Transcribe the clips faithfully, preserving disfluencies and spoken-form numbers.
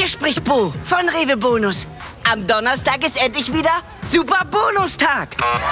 Hier spricht Bo von Rewe Bonus. Am Donnerstag ist endlich wieder Super Bonustag.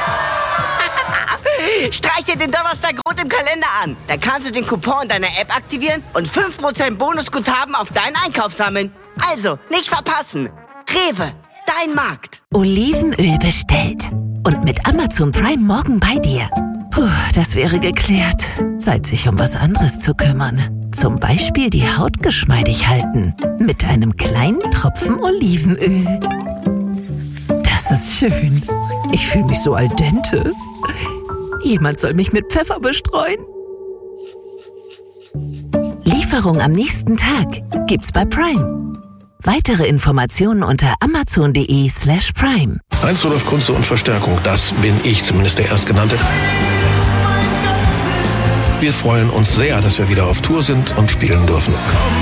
Streich dir den Donnerstag rot im Kalender an. Dann kannst du den Coupon deiner App aktivieren und fünf Prozent Bonusguthaben auf deinen Einkauf sammeln. Also, nicht verpassen. Rewe, dein Markt. Olivenöl bestellt. Und mit Amazon Prime morgen bei dir. Puh, das wäre geklärt. Zeit, sich um was anderes zu kümmern. Zum Beispiel die Haut geschmeidig halten. Mit einem kleinen Tropfen Olivenöl. Das ist schön. Ich fühle mich so al dente. Jemand soll mich mit Pfeffer bestreuen. Lieferung am nächsten Tag gibt's bei Prime. Weitere Informationen unter amazon.de slash prime. Heinz Rudolf Kunze und Verstärkung, das bin ich, zumindest der Erstgenannte. Wir freuen uns sehr, dass wir wieder auf Tour sind und spielen dürfen.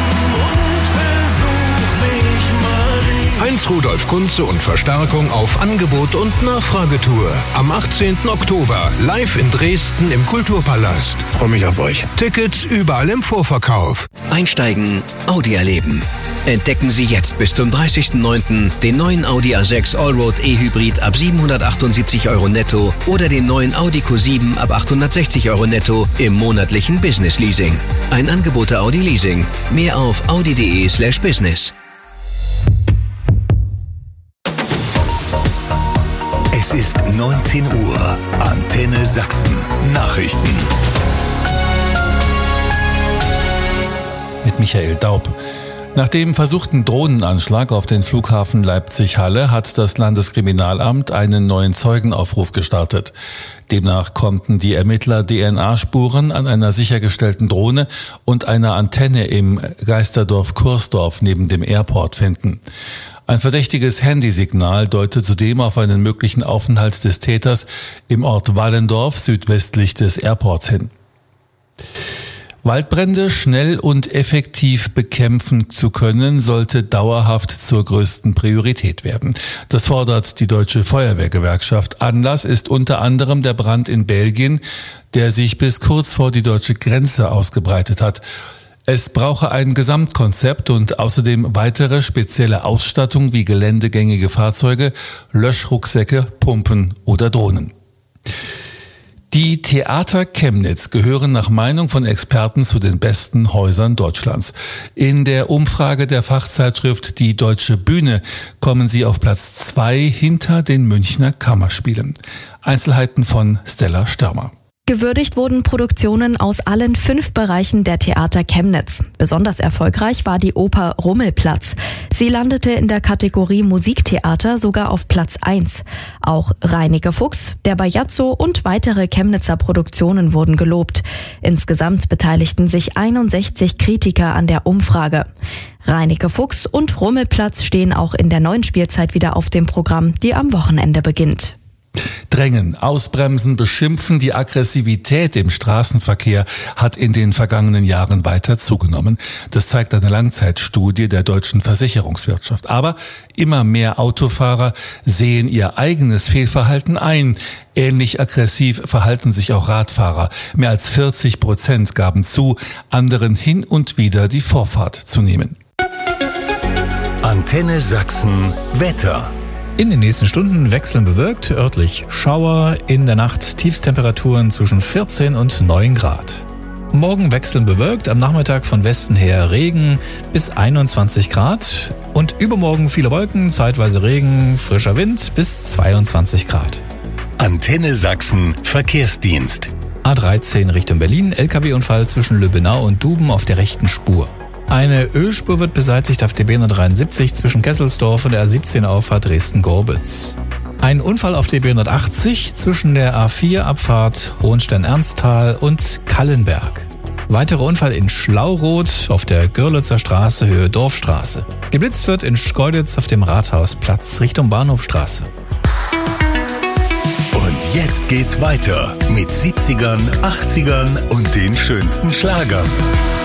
Heinz Rudolf Kunze und Verstärkung auf Angebot und Nachfragetour. Am achtzehnten Oktober live in Dresden im Kulturpalast. Freue mich auf euch. Tickets überall im Vorverkauf. Einsteigen, Audi erleben. Entdecken Sie jetzt bis zum dreißigsten neunten den neuen Audi A sechs Allroad E-Hybrid ab siebenhundertachtundsiebzig Euro netto oder den neuen Audi Q sieben ab achthundertsechzig Euro netto im monatlichen Business Leasing. Ein Angebot der Audi Leasing. Mehr auf audi.de slash business. Es ist neunzehn Uhr. Antenne Sachsen. Nachrichten. Mit Michael Daub. Nach dem versuchten Drohnenanschlag auf den Flughafen Leipzig-Halle hat das Landeskriminalamt einen neuen Zeugenaufruf gestartet. Demnach konnten die Ermittler D N A-Spuren an einer sichergestellten Drohne und einer Antenne im Geisterdorf Kursdorf neben dem Airport finden. Ein verdächtiges Handysignal deutet zudem auf einen möglichen Aufenthalt des Täters im Ort Wallendorf südwestlich des Airports hin. Waldbrände schnell und effektiv bekämpfen zu können, sollte dauerhaft zur größten Priorität werden. Das fordert die Deutsche Feuerwehrgewerkschaft. Anlass ist unter anderem der Brand in Belgien, der sich bis kurz vor die deutsche Grenze ausgebreitet hat. Es brauche ein Gesamtkonzept und außerdem weitere spezielle Ausstattung wie geländegängige Fahrzeuge, Löschrucksäcke, Pumpen oder Drohnen. Die Theater Chemnitz gehören nach Meinung von Experten zu den besten Häusern Deutschlands. In der Umfrage der Fachzeitschrift Die Deutsche Bühne kommen sie auf Platz zwei hinter den Münchner Kammerspielen. Einzelheiten von Stella Störmer. Gewürdigt wurden Produktionen aus allen fünf Bereichen der Theater Chemnitz. Besonders erfolgreich war die Oper Rummelplatz. Sie landete in der Kategorie Musiktheater sogar auf Platz eins. Auch Reineke Fuchs, der Bajazzo und weitere Chemnitzer Produktionen wurden gelobt. Insgesamt beteiligten sich einundsechzig Kritiker an der Umfrage. Reineke Fuchs und Rummelplatz stehen auch in der neuen Spielzeit wieder auf dem Programm, die am Wochenende beginnt. Drängen, ausbremsen, beschimpfen, die Aggressivität im Straßenverkehr hat in den vergangenen Jahren weiter zugenommen. Das zeigt eine Langzeitstudie der deutschen Versicherungswirtschaft. Aber immer mehr Autofahrer sehen ihr eigenes Fehlverhalten ein. Ähnlich aggressiv verhalten sich auch Radfahrer. Mehr als vierzig Prozent gaben zu, anderen hin und wieder die Vorfahrt zu nehmen. Antenne Sachsen Wetter. In den nächsten Stunden wechseln bewölkt, örtlich Schauer, in der Nacht Tiefstemperaturen zwischen vierzehn und neun Grad. Morgen wechseln bewölkt, am Nachmittag von Westen her Regen bis einundzwanzig Grad und übermorgen viele Wolken, zeitweise Regen, frischer Wind bis zweiundzwanzig Grad. Antenne Sachsen Verkehrsdienst. A dreizehn Richtung Berlin, L K W-Unfall zwischen Lübbenau und Duben auf der rechten Spur. Eine Ölspur wird beseitigt auf der B hundertdreiundsiebzig zwischen Kesselsdorf und der A siebzehn Auffahrt Dresden-Gorbitz. Ein Unfall auf der B hundertachtzig zwischen der A vier Abfahrt Hohenstein-Ernsthal und Kallenberg. Weiterer Unfall in Schlauroth auf der Görlitzer Straße Höhe Dorfstraße. Geblitzt wird in Schkeuditz auf dem Rathausplatz Richtung Bahnhofstraße. Und jetzt geht's weiter mit siebzigern, achtzigern und den schönsten Schlagern.